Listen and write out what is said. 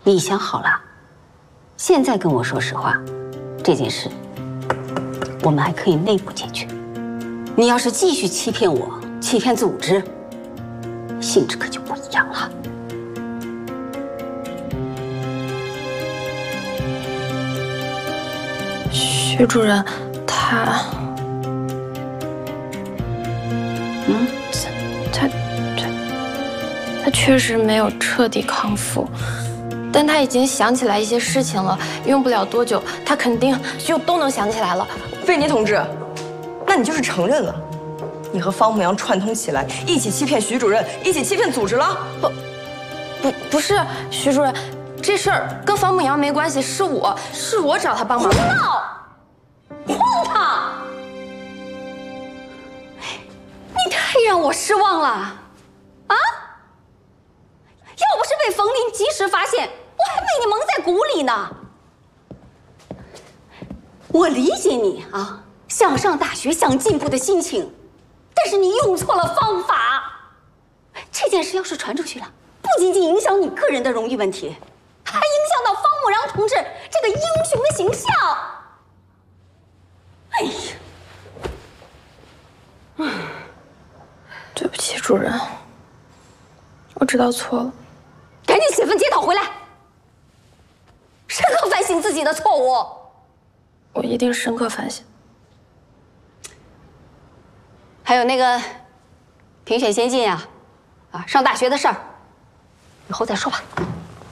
你想好了？现在跟我说实话，这件事我们还可以内部解决。你要是继续欺骗我、欺骗组织，性质可就不一样了。 徐主任，他确实没有彻底康复，但他已经想起来一些事情了，用不了多久，他肯定就都能想起来了。 贝尼同志，那你就是承认了，你和方牧阳串通起来，一起欺骗徐主任，一起欺骗组织了？ 不是，徐主任，这事儿跟方牧阳没关系，是我找他帮忙。 胡闹！荒唐！你太让我失望了啊！要不是被冯林及时发现，我还被你蒙在鼓里呢。我理解你啊，想上大学、想进步的心情，但是你用错了方法。这件事要是传出去了，不仅仅影响你个人的荣誉问题，还影响到方牧阳同志这个英雄的形象。哎呀， 对不起，主任，我知道错了。 赶紧写份检讨回来，深刻反省自己的错误。 我一定深刻反省。 还有那个评选先进啊，上大学的事儿，以后再说吧。